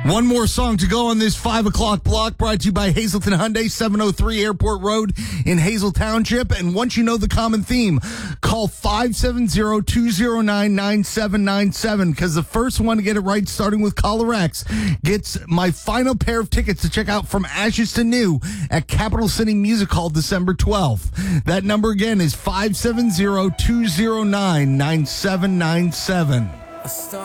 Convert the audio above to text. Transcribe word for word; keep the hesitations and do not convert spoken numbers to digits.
One more song to go on this five o'clock block, brought to you by Hazleton Hyundai, seven oh three Airport Road in Hazel Township. And once you know the common theme, call five seven zero, two zero nine, nine seven nine seven, because the first one to get it right, starting with Caller X, gets my final pair of tickets to check out From Ashes to New at Capital City Music Hall December twelfth. That number again is five seven zero, two zero nine, nine seven nine seven.